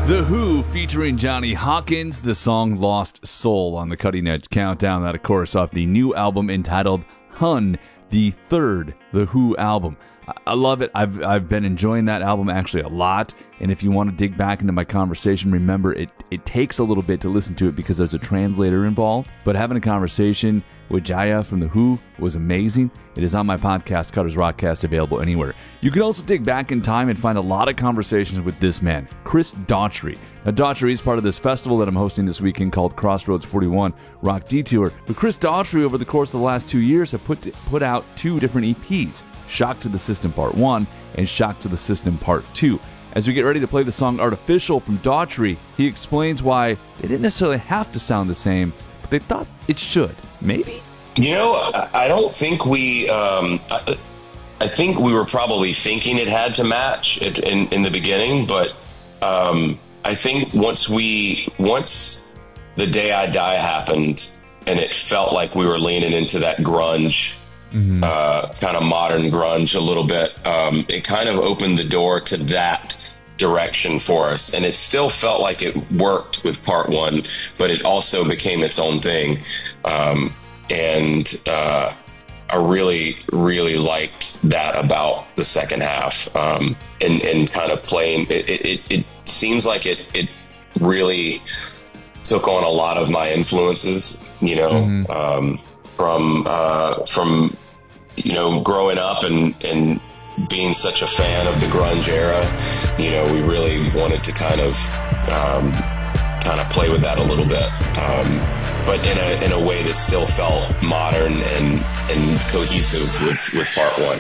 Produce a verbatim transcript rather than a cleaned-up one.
The Who featuring Johnny Hawkins, the song Lost Soul on the Cutting Edge Countdown. That, of course, off the new album entitled Hun, the third The Who album. I love it. I've I've been enjoying that album actually a lot. And if you want to dig back into my conversation, remember it, it takes a little bit to listen to it because there's a translator involved. But having a conversation with Jaya from The Who was amazing. It is on my podcast, Cutter's Rockcast, available anywhere. You can also dig back in time and find a lot of conversations with this man, Chris Daughtry. Now, Daughtry is part of this festival that I'm hosting this weekend called Crossroads forty-one Rock Detour. But Chris Daughtry, over the course of the last two years, have put put out two different E Ps. Shock to the System Part one and Shock to the System Part two. As we get ready to play the song Artificial from Daughtry, he explains why they didn't necessarily have to sound the same, but they thought it should. Maybe? You know, I don't think we... Um, I, I think we were probably thinking it had to match it in, in the beginning, but um, I think once we... Once The Day I Die happened, and it felt like we were leaning into that grunge... Mm-hmm. Uh, kind of modern grunge a little bit. Um, it kind of opened the door to that direction for us. And it still felt like it worked with part one, but it also became its own thing. Um, and uh, I really, really liked that about the second half. Um, and, and kind of playing, it, it, it seems like it, it really took on a lot of my influences, you know, mm-hmm. um, from, uh, from, you know, growing up and, and being such a fan of the grunge era, you know, we really wanted to kind of, um, kind of play with that a little bit. Um, but in a, in a way that still felt modern and, and cohesive with, with part one.